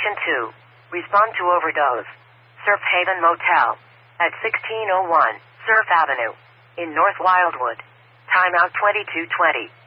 Station 2. Respond to overdose. Surf Haven Motel. At 1601 Surf Avenue. In North Wildwood. Timeout 2220.